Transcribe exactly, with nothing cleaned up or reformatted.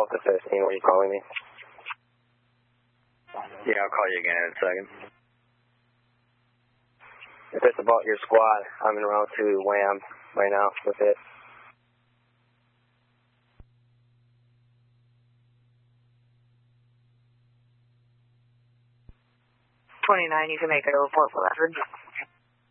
Delta fifteen, were you calling me? Yeah, I'll call you again in a second. If it's about your squad, I'm in route to Wham right now with it. twenty-nine, you can make a report for Lefford.